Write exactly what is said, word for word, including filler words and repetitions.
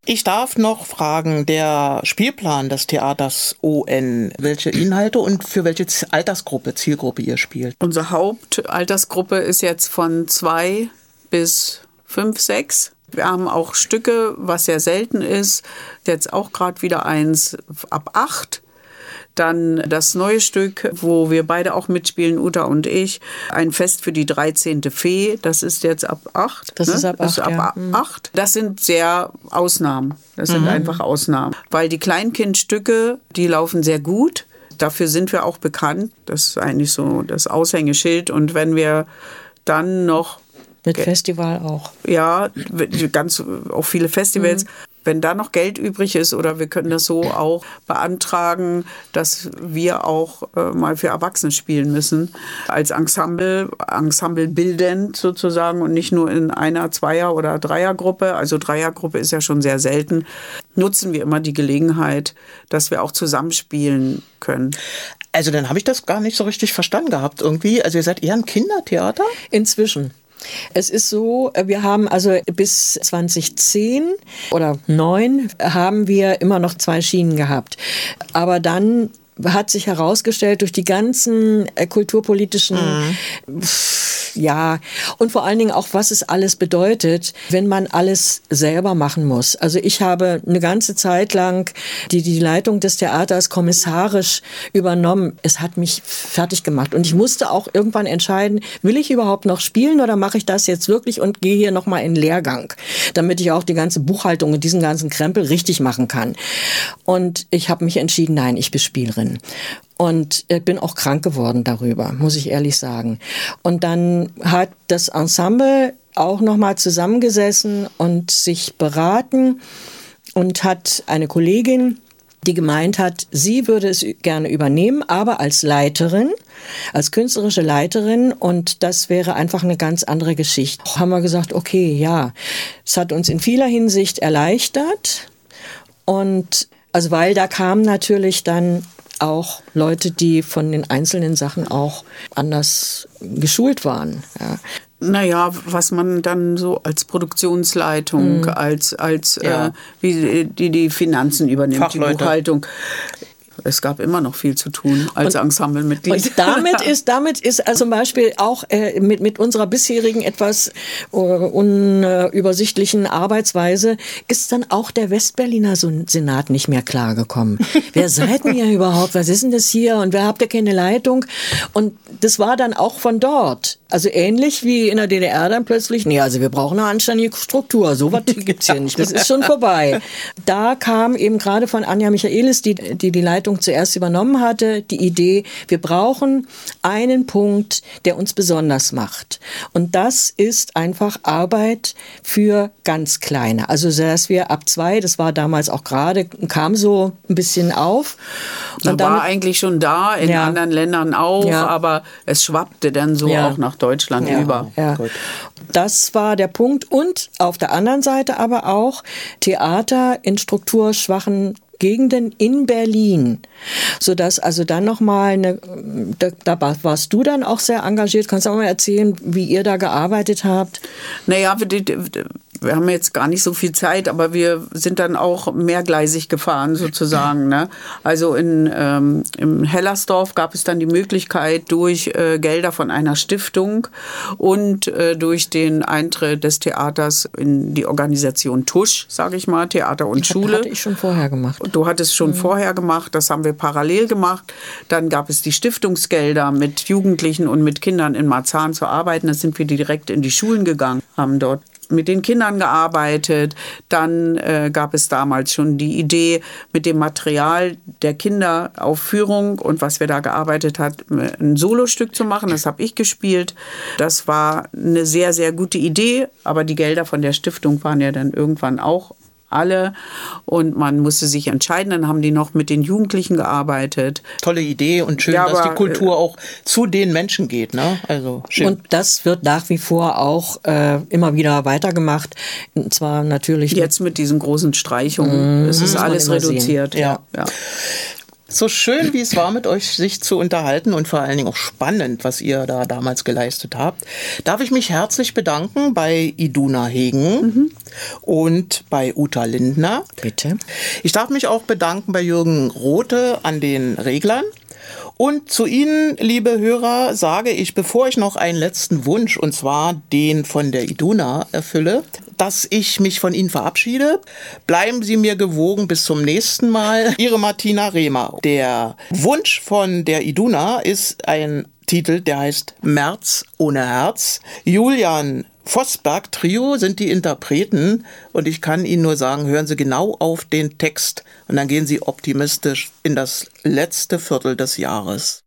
Ich darf noch fragen, der Spielplan des Theaters O N, welche Inhalte und für welche Altersgruppe, Zielgruppe ihr spielt? Unsere Hauptaltersgruppe ist jetzt von zwei bis fünf, sechs. Wir haben auch Stücke, was sehr selten ist, jetzt auch gerade wieder eins ab acht. Dann das neue Stück, wo wir beide auch mitspielen, Uta und ich, ein Fest für die dreizehnte Fee. Das ist jetzt ab acht. Das ne? ist ab acht, das ist ab ja. acht. Das sind sehr Ausnahmen. Das sind mhm. einfach Ausnahmen. Weil die Kleinkindstücke, die laufen sehr gut. Dafür sind wir auch bekannt. Das ist eigentlich so das Aushängeschild. Und wenn wir dann noch... Mit Festival auch. Ja, ganz auch viele Festivals. Mhm. Wenn da noch Geld übrig ist oder wir können das so auch beantragen, dass wir auch äh, mal für Erwachsene spielen müssen, als Ensemble, Ensemble bildend sozusagen und nicht nur in einer Zweier- oder Dreiergruppe, also Dreiergruppe ist ja schon sehr selten, nutzen wir immer die Gelegenheit, dass wir auch zusammenspielen können. Also dann habe ich das gar nicht so richtig verstanden gehabt irgendwie. Also ihr seid eher ein Kindertheater? Inzwischen. Es ist so, wir haben also bis zweitausendzehn oder neun haben wir immer noch zwei Schienen gehabt. Aber dann hat sich herausgestellt durch die ganzen kulturpolitischen, mhm. ja, und vor allen Dingen auch, was es alles bedeutet, wenn man alles selber machen muss. Also ich habe eine ganze Zeit lang die, die Leitung des Theaters kommissarisch übernommen. Es hat mich fertig gemacht und ich musste auch irgendwann entscheiden, will ich überhaupt noch spielen oder mache ich das jetzt wirklich und gehe hier nochmal in Lehrgang, damit ich auch die ganze Buchhaltung und diesen ganzen Krempel richtig machen kann. Und ich habe mich entschieden, nein, ich bin Spielerin. Und ich bin auch krank geworden darüber, muss ich ehrlich sagen. Und dann hat das Ensemble auch nochmal zusammengesessen und sich beraten und hat eine Kollegin, die gemeint hat, sie würde es gerne übernehmen, aber als Leiterin, als künstlerische Leiterin, und das wäre einfach eine ganz andere Geschichte. Haben wir gesagt, okay, ja, es hat uns in vieler Hinsicht erleichtert und also weil da kamen natürlich dann auch Leute, die von den einzelnen Sachen auch anders geschult waren. Ja. Naja, was man dann so als Produktionsleitung, mhm. als, als ja. äh, wie die, die Finanzen übernimmt, Fachleute. Die Buchhaltung. Es gab immer noch viel zu tun als Ensemblemitglied. Und damit ist, damit ist also zum Beispiel auch äh, mit, mit unserer bisherigen etwas uh, unübersichtlichen Arbeitsweise ist dann auch der Westberliner Senat nicht mehr klargekommen. Wer seid ihr überhaupt? Was ist denn das hier? Und wer habt ihr keine Leitung? Und das war dann auch von dort. Also ähnlich wie in der D D R dann plötzlich, nee, also wir brauchen eine anständige Struktur. So was gibt's hier nicht. Das ist schon vorbei. Da kam eben gerade von Anja Michaelis, die die, die Leitung zuerst übernommen hatte, die Idee, wir brauchen einen Punkt, der uns besonders macht. Und das ist einfach Arbeit für ganz Kleine. Also dass wir ab zwei, das war damals auch gerade, kam so ein bisschen auf. Und war eigentlich schon da, in ja. anderen Ländern auch, ja. aber es schwappte dann so ja. auch nach Deutschland ja. über. Ja. Gut. Das war der Punkt. Und auf der anderen Seite aber auch Theater in strukturschwachen Gegenden in Berlin, sodass also dann nochmal eine, da, da warst du dann auch sehr engagiert. Kannst du auch mal erzählen, wie ihr da gearbeitet habt? Naja, wir, wir haben jetzt gar nicht so viel Zeit, aber wir sind dann auch mehrgleisig gefahren sozusagen. Ne? Also in, ähm, im Hellersdorf gab es dann die Möglichkeit durch äh, Gelder von einer Stiftung und äh, durch den Eintritt des Theaters in die Organisation Tusch, sage ich mal, Theater und das Schule. Das hatte ich schon vorher gemacht. Du hattest schon mhm. vorher gemacht, das haben wir parallel gemacht. Dann gab es die Stiftungsgelder, mit Jugendlichen und mit Kindern in Marzahn zu arbeiten. Da sind wir direkt in die Schulen gegangen, haben dort mit den Kindern gearbeitet. Dann äh, gab es damals schon die Idee, mit dem Material der Kinderaufführung und was wir da gearbeitet hat, ein Solostück zu machen. Das habe ich gespielt. Das war eine sehr, sehr gute Idee. Aber die Gelder von der Stiftung waren ja dann irgendwann auch alle und man musste sich entscheiden. Dann haben die noch mit den Jugendlichen gearbeitet. Tolle Idee und schön, ja, dass aber die Kultur auch zu den Menschen geht. Ne? Also schön. Und das wird nach wie vor auch äh, immer wieder weitergemacht. Und zwar natürlich jetzt mit diesen großen Streichungen. Es ist alles reduziert. Ja. Ja. So schön, wie es war, mit euch sich zu unterhalten und vor allen Dingen auch spannend, was ihr da damals geleistet habt, darf ich mich herzlich bedanken bei Iduna Hegen mhm. und bei Uta Lindner. Bitte. Ich darf mich auch bedanken bei Jürgen Rothe an den Reglern. Und zu Ihnen, liebe Hörer, sage ich, bevor ich noch einen letzten Wunsch, und zwar den von der Iduna, erfülle, dass ich mich von Ihnen verabschiede. Bleiben Sie mir gewogen bis zum nächsten Mal. Ihre Martina Rehmer. Der Wunsch von der Iduna ist ein Titel, der heißt März ohne Herz. Julian Vosberg Trio sind die Interpreten und ich kann Ihnen nur sagen, hören Sie genau auf den Text und dann gehen Sie optimistisch in das letzte Viertel des Jahres.